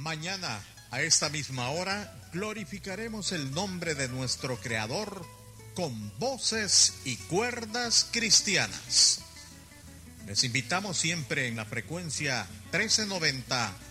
Mañana, a esta misma hora, glorificaremos el nombre de nuestro Creador con voces y cuerdas cristianas. Les invitamos siempre en la frecuencia 1390